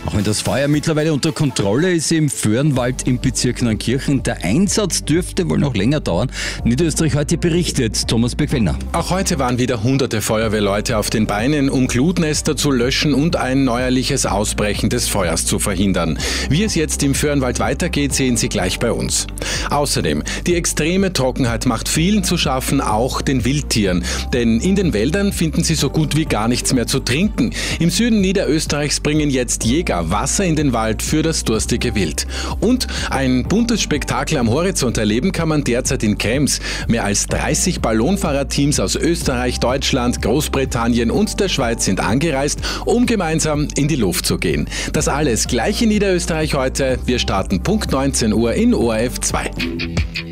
Auch wenn das Feuer mittlerweile unter Kontrolle ist im Föhrenwald im Bezirk Neunkirchen, der Einsatz dürfte wohl noch länger dauern. Niederösterreich heute berichtet Thomas Bequellner. Auch heute waren wieder hunderte Feuerwehrleute auf den Beinen, um Glutnester zu löschen und ein neuerliches Ausbrechen des Feuers zu verhindern. Wie es jetzt im Föhrenwald weitergeht, sehen Sie gleich bei uns. Außerdem, die extreme Trockenheit macht vielen zu schaffen, auch den Wildtieren. Denn in den Wäldern finden sie so gut wie gar nichts mehr zu trinken. Im Süden Niederösterreichs bringen jetzt Jäger Wasser in den Wald für das durstige Wild. Und ein buntes Spektakel am Horizont erleben kann man derzeit in Krems. Mehr als 30 Ballonfahrerteams aus Österreich, Deutschland, Großbritannien und der Schweiz sind angereist, um gemeinsam in die Luft zu gehen. Das alles gleich in Niederösterreich heute. Wir starten Punkt 19 Uhr in ORF 2.